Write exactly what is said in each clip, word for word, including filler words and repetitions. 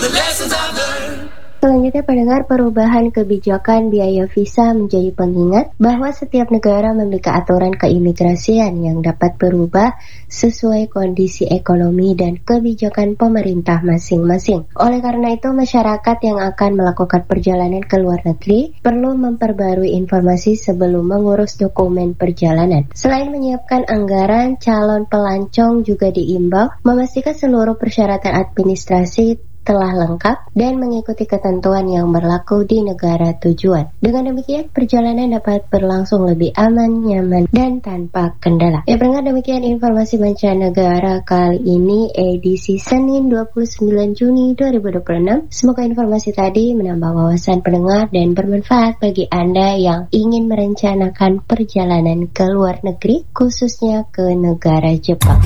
Selanjutnya pendengar, perubahan kebijakan biaya visa menjadi pengingat bahwa setiap negara memiliki aturan keimigrasian yang dapat berubah sesuai kondisi ekonomi dan kebijakan pemerintah masing-masing. Oleh karena itu, masyarakat yang akan melakukan perjalanan ke luar negeri perlu memperbarui informasi sebelum mengurus dokumen perjalanan. Selain menyiapkan anggaran, calon pelancong juga diimbau memastikan seluruh persyaratan administrasi telah lengkap dan mengikuti ketentuan yang berlaku di negara tujuan. Dengan demikian, perjalanan dapat berlangsung lebih aman, nyaman, dan tanpa kendala. Ya, pendengar, demikian informasi mancanegara kali ini edisi Senin dua puluh sembilan Juni dua ribu dua puluh enam. Semoga informasi tadi menambah wawasan pendengar dan bermanfaat bagi Anda yang ingin merencanakan perjalanan ke luar negeri, khususnya ke negara Jepang.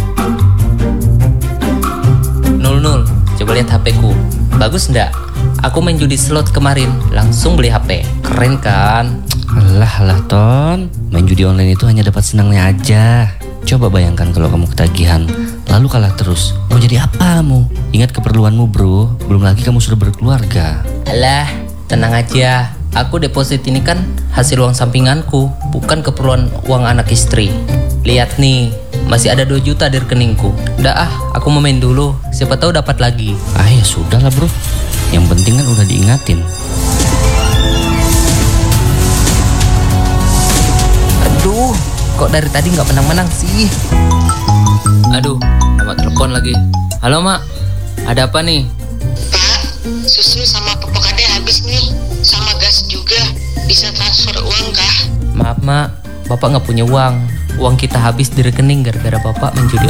Nul nul. Coba lihat H P ku, bagus ndak? Aku main judi slot kemarin, langsung beli H P. Keren kan? Alah alah Ton, main judi online itu hanya dapat senangnya aja. Coba bayangkan kalau kamu ketagihan, lalu kalah terus. Mau jadi apa kamu? Ingat keperluanmu bro, belum lagi kamu sudah berkeluarga. Alah, tenang aja. Aku deposit ini kan hasil uang sampinganku, bukan keperluan uang anak istri. Lihat nih, masih ada dua juta di rekeningku. Udah ah, aku mau main dulu, siapa tahu dapat lagi. Ah ya sudah lah bro, yang penting kan udah diingatin. Aduh, kok dari tadi gak menang-menang sih? Aduh, nomor telepon lagi. Halo mak, ada apa nih? Pak, susu sama pupuk adek habis nih, sama gas juga. Bisa transfer uang kah? Maaf mak, bapak gak punya uang. Uang kita habis di rekening gara-gara bapak main judi